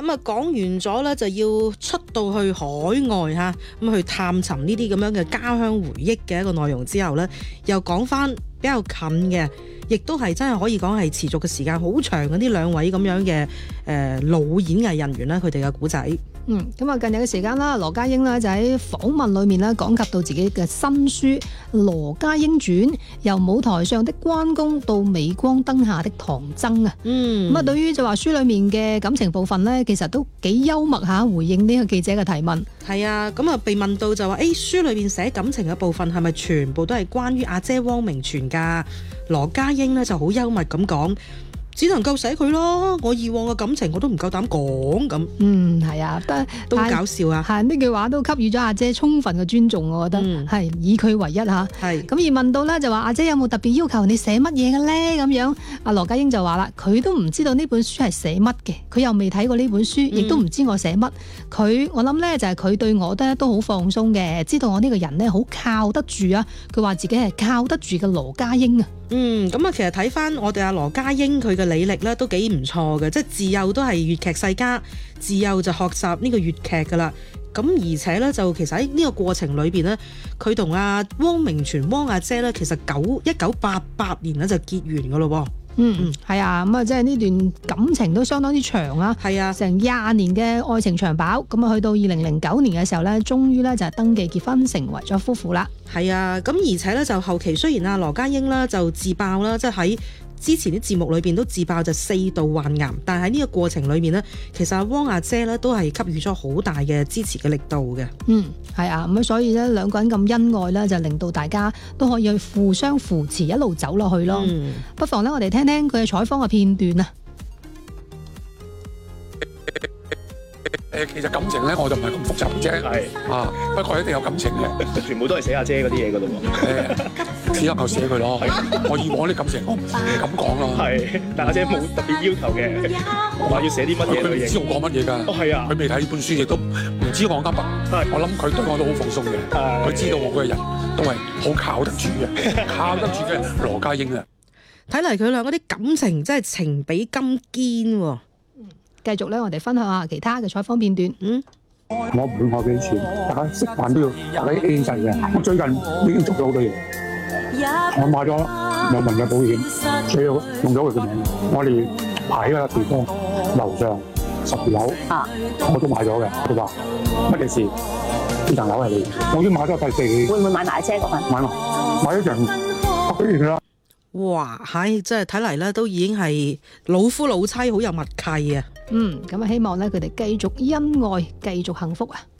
啦，咁啊講完咗咧，就要出到去海外嚇，咁去探尋呢啲咁樣嘅家鄉回憶嘅一個內容之後咧，又講翻比較近嘅，亦都係真係可以講係持續嘅時間好長嘅呢兩位咁樣嘅老演藝人員啦，佢哋嘅古仔。 咁啊，近日嘅時間啦，羅家英呢就喺訪問裏面咧講及到自己嘅新書《羅家英傳》，由舞台上的關公到鎂光燈下的唐僧啊。咁啊，對於就話書裏面嘅感情部分呢，其實都幾幽默嚇，回應呢個記者嘅提問。 係啊，咁啊被問到就話，書裏面寫感情嘅部分係咪全部都係關於阿姐汪明荃㗎？羅家英呢就好幽默咁講，只能夠寫佢咯，我以往嘅感情我都唔夠膽講咁。 係啊， 都好搞笑啊！ 係呢句話都給予咗阿姐充分嘅尊重，我覺得係以佢為一嚇。 係咁而問到咧就話阿姐有冇特別要求你寫乜嘢嘅咧？咁樣阿羅家英就話啦，佢都唔知道呢本書係寫乜嘅，佢又未睇過呢本書，亦都唔知我寫乜。我諗咧就係佢對我都好放鬆嘅，知道我呢個人咧好靠得住啊。佢話自己係靠得住嘅羅家英啊。 咁啊，其實睇翻我哋阿羅家英佢嘅履歷咧都幾唔錯嘅，即係自幼都係粵劇世家，自幼就學習呢個粵劇噶啦。咁而且咧就其實喺呢個過程裏邊咧，佢同阿汪明荃汪阿姐咧，其實1988年咧就結緣噶咯喎。 係啊，咁啊，即係呢段感情都相當之長啊， 係啊， 成20年嘅愛情長跑，咁啊，去到2009年嘅時候咧，終於咧就係登記結婚，成為咗夫婦啦。 係啊，咁而且咧就後期雖然阿羅家英啦就自爆啦，即係喺之前啲節目裏邊都自爆就4度患癌，但係喺呢個過程裏面呢，其實阿汪阿姐咧都係給予咗好大嘅支持嘅力度嘅。 係啊，咁所以咧兩個人咁恩愛咧，就令到大家都可以去互相扶持，一路走落去咯。不妨咧，我哋聽聽佢嘅採訪嘅片段啊。 其實感情咧我就唔係咁複雜嘅啫，不過一定有感情嘅， 全部都係寫阿姐嗰啲嘢噶咯喎。 只能夠寫佢咯。我以往啲感情我唔敢講咯。 但阿姐冇特別要求嘅，話要寫啲乜嘢。 佢唔知我講乜嘢㗎。 係啊， 佢未睇呢本書，亦都唔知我啱乜。我諗佢對我都好放鬆嘅。佢知道我個人都係好靠得住嘅，靠得住嘅羅家英啊。 睇嚟佢兩個啲感情真係情比金堅喎。 繼續咧，我哋分享下其他嘅採訪片段。 我唔會我俾錢，大家食飯都要大家 A 制嘅。我最近已經做咗好多嘢，我買咗兩份嘅保險，最後用咗佢嘅名。我哋排喺個地方樓上10樓，我都買咗嘅。佢話乜嘢事？呢層樓係你，我已經買咗第4期。 會唔會買埋阿姐嗰份？ 買咗成10幾年啦。 哇，真係睇嚟咧，都已經係老夫老妻，好有默契啊！ 咁啊，希望咧佢哋繼續恩愛，繼續幸福啊！